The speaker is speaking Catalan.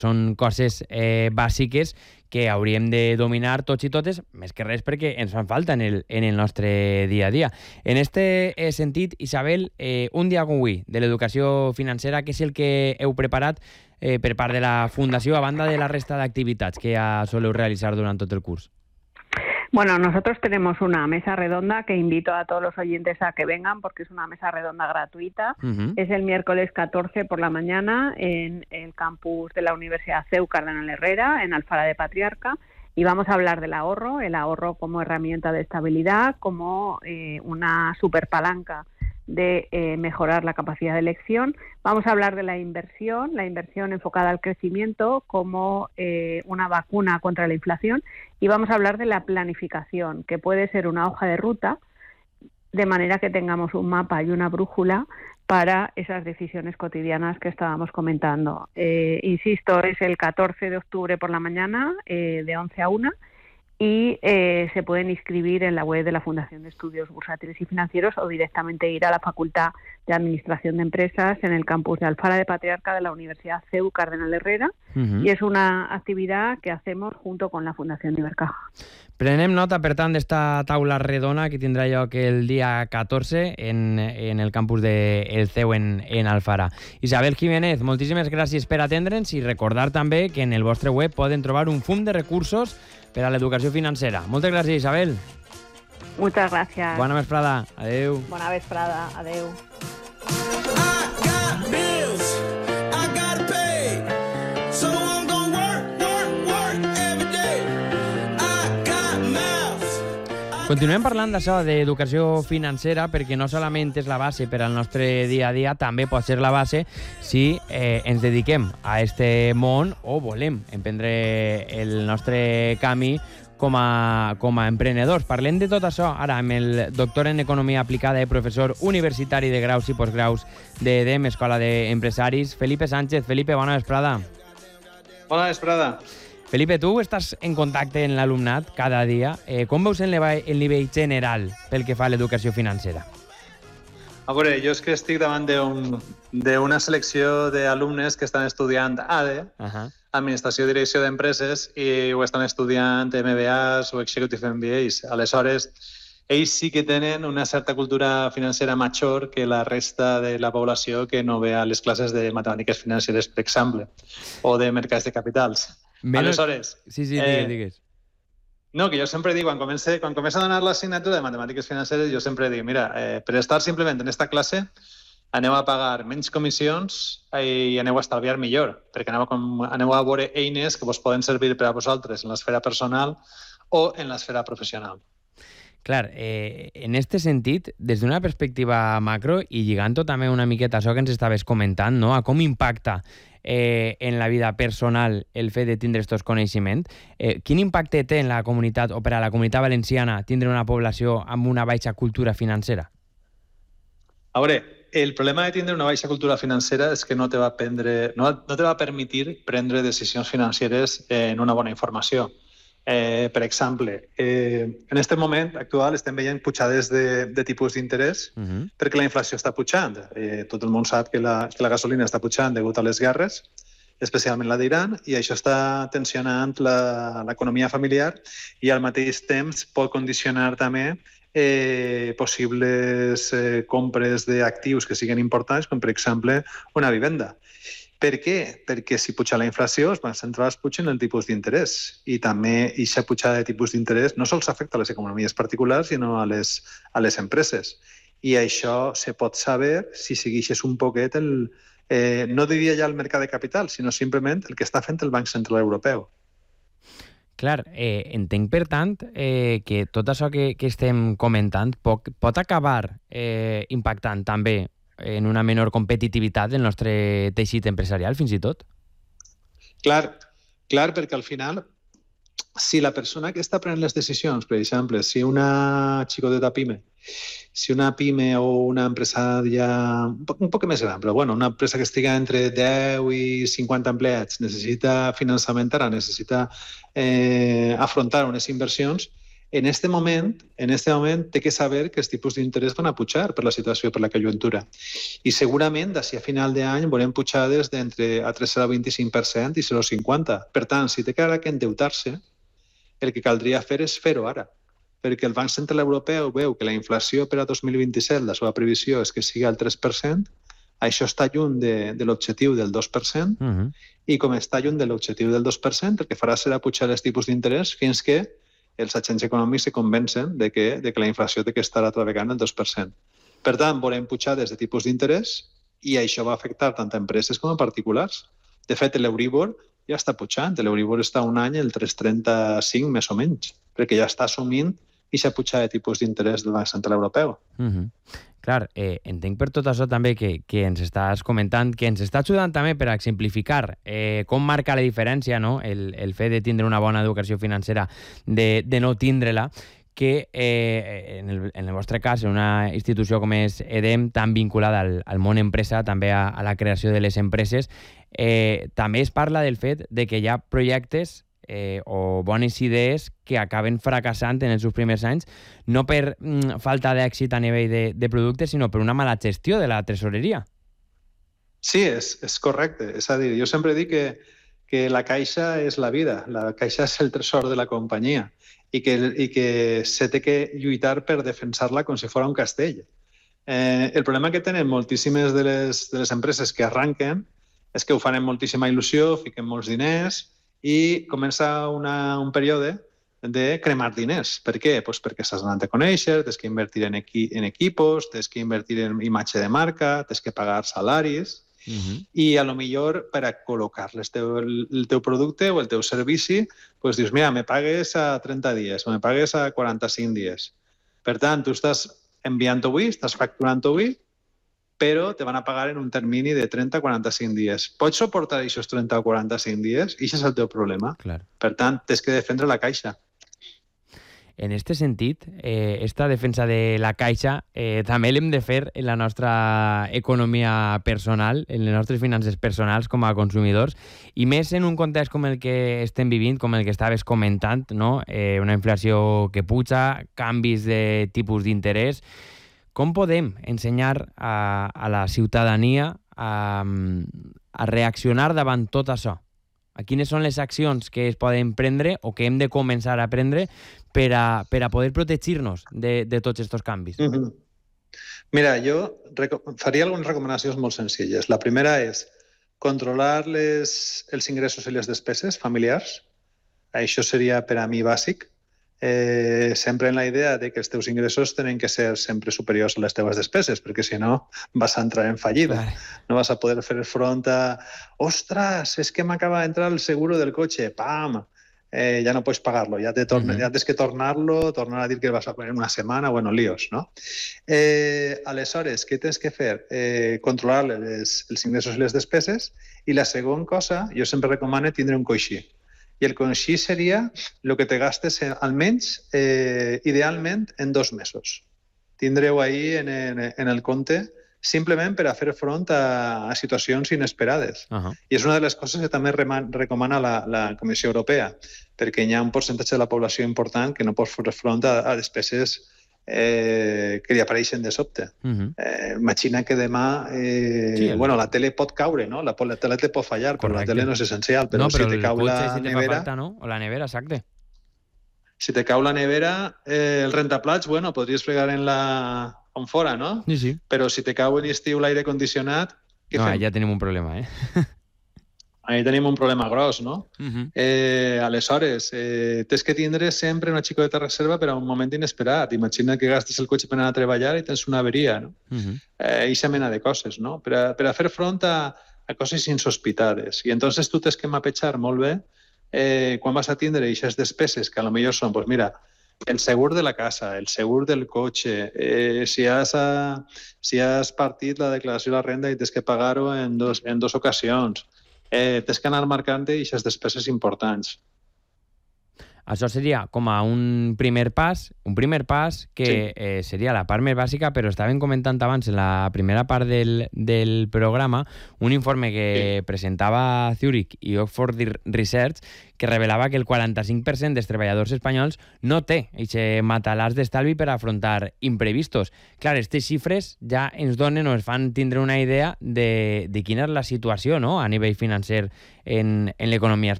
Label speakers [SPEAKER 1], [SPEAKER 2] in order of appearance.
[SPEAKER 1] Són coses bàsiques que hauríem de dominar tots i totes, més que res perquè ens fan falta en el nostre dia a dia. En este sentit, Isabel, un dia com avui de l'educació financera, què és el que heu preparat per part de la Fundació, a banda de la resta d'activitats que ja soleu realitzar durant tot el curs?
[SPEAKER 2] Bueno, nosotros tenemos una mesa redonda que invito a todos los oyentes a que vengan porque es una mesa redonda gratuita. Es el miércoles 14 por la mañana en el campus de la Universidad CEU Cardenal Herrera, en Alfara de Patriarca, y vamos a hablar del ahorro, el ahorro como herramienta de estabilidad, como una superpalanca de mejorar la capacidad de elección. Vamos a hablar de la inversión enfocada al crecimiento como una vacuna contra la inflación, y vamos a hablar de la planificación, que puede ser una hoja de ruta, de manera que tengamos un mapa y una brújula para esas decisiones cotidianas que estábamos comentando. Insisto, es el 14 de octubre por la mañana, de 11 a 1, y se pueden inscribir en la web de la Fundación de Estudios Bursátiles y Financieros o directamente ir a la Facultad de Administración de Empresas en el campus de Alfara de Patriarca de la Universidad CEU Cardenal Herrera, y es una actividad que hacemos junto con la Fundación Ibercaja.
[SPEAKER 1] Prenem nota, per tant, d'esta taula redona que tindrà lloc el dia 14 en el campus del CEU en Alfara. Isabel Jiménez, moltíssimes gràcies per atendre'ns i recordar també que en el vostre web poden trobar un fum de recursos per a l'educació financera. Moltes gràcies, Isabel.
[SPEAKER 2] Muchas gracias.
[SPEAKER 1] Bona vesprada. Adéu.
[SPEAKER 2] Bona vesprada. Adéu.
[SPEAKER 1] Continuem parlant d'això, d'educació financera, perquè no solament és la base per al nostre dia a dia, també pot ser la base si ens dediquem a este món o volem emprendre el nostre camí com a emprenedors. Parlem de tot això ara amb el doctor en Economia Aplicada i professor universitari de graus i postgraus de EDEM, Escola d'Empresaris, Felipe Sánchez. Felipe, bona vesprada.
[SPEAKER 3] Bona vesprada.
[SPEAKER 1] Felipe, tu estàs en contacte amb l'alumnat cada dia. Com veus el nivell general pel que fa a l'educació financera?
[SPEAKER 3] A veure, jo és que estic davant d'una selecció d'alumnes que estan estudiant ADE, Administració i Direcció d'Empreses, i ho estan estudiant MBAs o Executive MBAs. Aleshores, ells sí que tenen una certa cultura financera major que la resta de la població que no ve a les classes de matemàtiques financeres, per exemple, o de mercats de capitals. Aleshores...
[SPEAKER 1] Sí, digues.
[SPEAKER 3] No, que jo sempre dic, quan comença a donar l'assignatura de matemàtiques financeres, jo sempre dic, mira, per estar simplement en aquesta classe, aneu a pagar menys comissions i aneu a estalviar millor, perquè aneu a veure eines que vos poden servir per a vosaltres en l'esfera personal o en l'esfera professional.
[SPEAKER 1] Clar, en aquest sentit, des d'una perspectiva macro i lligant-ho també una miqueta a això que ens estaves comentant, no? A com impacta en la vida personal el fet de tindre aquests coneixements, quin impacte té en la comunitat o per a la comunitat valenciana tindre una població amb una baixa cultura financera?
[SPEAKER 3] A veure, el problema de tindre una baixa cultura financera és que no te va permetre prendre decisions financeres en una bona informació. Per exemple, en aquest moment actual estem veient pujades de tipus d'interès perquè la inflació està pujant. Tot el món sap que la gasolina està pujant degut a les guerres, especialment la d'Iran, i això està tensionant l'economia familiar i al mateix temps pot condicionar també possibles compres d'actius que siguin importants, com per exemple una vivenda. Per què? Perquè si puja la inflació, els bancs centrals pugen el tipus d'interès, i també aquesta pujada de tipus d'interès no sols afecta a les economies particulars, sinó a les empreses. I això se pot saber si segueixes un poquet no diria ja el mercat de capital, sinó simplement el que està fent el Banc Central Europeu.
[SPEAKER 1] Clar, entenc, per tant, que tot això que estem comentant pot acabar impactant també en una menor competitivitat del nostre teixit empresarial, fins i tot?
[SPEAKER 3] Clar, perquè al final, si la persona que està prenent les decisions, per exemple, si una xicoteta PIME, si una PIME o una empresària un poc més gran, però bueno, una empresa que estiga entre 10 i 50 empleats necessita finançament ara, necessita afrontar unes inversions, En este moment té que saber que els tipus d'interès van a pujar per la situació, per la conjuntura. I segurament, d'ací a final d'any, veurem pujades d'entre a 3,25% i 0,50%. Per tant, si té que endeutar-se, el que caldria fer és fer-ho ara. Perquè el Banc Central Europeu veu que la inflació per a 2027, la seva previsió és que sigui al 3%, això està lluny de l'objectiu del 2%, i com està lluny de l'objectiu del 2%, el que farà serà pujar els tipus d'interès fins que els agents econòmics se convencen de que la inflació té que estar atravegant el 2%. Per tant, veurem pujades de tipus d'interès i això va afectar tant a empreses com a particulars. De fet, l'Euribor ja està pujant. L'Euribor està un any el 3,35 més o menys, perquè ja està assumint aquesta pujada de tipus d'interès del Banc Central Europeu.
[SPEAKER 1] Clar, entenc per tot això també que ens estàs comentant, que ens està ajudant també per a exemplificar com marca la diferència, no? el fet de tindre una bona educació financera de no tindre-la, que en el vostre cas, en una institució com és EDEM, tan vinculada al món empresa, també a la creació de les empreses, també es parla del fet de que hi ha projectes o bones idees que acaben fracassant en els seus primers anys, no per falta d'èxit a nivell de productes, sinó per una mala gestió de la tresoreria.
[SPEAKER 3] Sí, és correcte. És a dir, jo sempre dic que la caixa és la vida, la caixa és el tresor de la companyia i que se té que lluitar per defensar-la com si fos un castell. El problema que tenen moltíssimes de les empreses que arranquen és que ho fan amb moltíssima il·lusió, fiquen molts diners i comença un període de cremar diners. Per què? Pues perquè s'has anat a conèixer, tens que invertir en equipos, tens que invertir en imatge de marca, tens que pagar salaris, i a lo millor per a col·locar el teu producte o el teu servici, pues dius, mira, me pagues a 30 dies o me pagues a 45 dies. Per tant, tu estàs enviant avui, estàs facturant avui, però te van a pagar en un termini de 30 a 45 dies. Pots suportar aquests 30 o 45 dies? I això és el teu problema.
[SPEAKER 1] Clar.
[SPEAKER 3] Per tant, tens que defendre la caixa.
[SPEAKER 1] En aquest sentit, esta defensa de la caixa també l'hem de fer en la nostra economia personal, en les nostres finances personals com a consumidors, i més en un context com el que estem vivint, com el que estaves comentant, no? Una inflació que puja, canvis de tipus d'interès. Com podem ensenyar a la ciutadania a reaccionar davant tot això? Quines són les accions que es poden prendre o que hem de començar a prendre per a poder protegir-nos de tots aquests canvis?
[SPEAKER 3] Mira, jo faria algunes recomanacions molt senzilles. La primera és controlar els ingressos i les despeses familiars. Això seria per a mi bàsic. Sempre en la idea de que els teus ingressos tenen que ser sempre superiors a les teves despeses, perquè si no vas a entrar en fallida. No vas a poder fer front a «Ostres, és que m'acaba d'entrar el seguro del cotxe, pam!» Ja no pots pagar-lo, ja tens que tornar-lo, tornar a dir que vas a poner una setmana, bueno, líos, no? Aleshores, què tens que fer? Controlar els ingressos i les despeses, i la segona cosa, jo sempre recomano tindre un coixí. I el coixí seria el que te gastes almenys, idealment, en 2 mesos. Tindreu ahí en el compte simplement per a fer front a situacions inesperades. I és una de les coses que també recomana la Comissió Europea, perquè hi ha un percentatge de la població important que no pot fer front a despeses que li apareixen de sobte. Imagina que demà la tele pot caure, no? La tele te pot fallar, però la tele no és essencial. Però si te cau la nevera...
[SPEAKER 1] O la nevera, exacte.
[SPEAKER 3] Si te cau la nevera, el rentaplats, bueno, podries fregar on fora, no?
[SPEAKER 1] Sí.
[SPEAKER 3] Però si te cau en estiu l'aire condicionat, què fem?
[SPEAKER 1] Ja tenim un problema,
[SPEAKER 3] Ahí tenim un problema gros, no? Aleshores, tens que tindre sempre una xicoteta reserva per a un moment inesperat. Imagina que gastes el cotxe per anar a treballar i tens una averia, no? Eixa mena de coses, no? Per a fer front a coses insospitades. I entonces tu tens que mapejar molt bé quan vas a tindre aquestes despeses, que a lo millor són, pues mira, el segur de la casa, el segur del cotxe, si has partit la declaració de la renda i tens que pagar-ho en dos ocasions, tens que anar marcant aquestes despeses importants.
[SPEAKER 1] Això seria com a un primer pas que seria la part més bàsica, però estàvem comentant abans, en la primera part del programa, un informe que presentava Zurich i Oxford Research que revelava que el 45% dels treballadors espanyols no té aquest matalàs d'estalvi per afrontar imprevistos. Clar, aquestes xifres ja ens donen o ens fan tindre una idea de quina és la situació, no?, a nivell financer en l'economia espanyola.